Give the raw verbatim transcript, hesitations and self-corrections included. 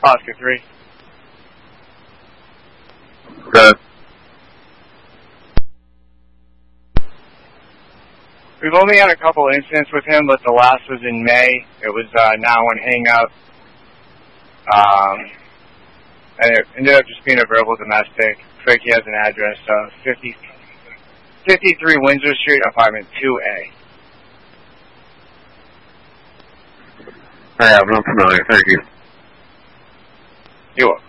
Oscar three. Good. We've only had a couple incidents with him, but the last was in May. It was uh, now on hang up. Um, and it ended up just being a verbal domestic. Frankie has an address, uh, fifty, fifty-three Windsor Street, apartment two A. I have, I'm familiar. Thank you. You're welcome.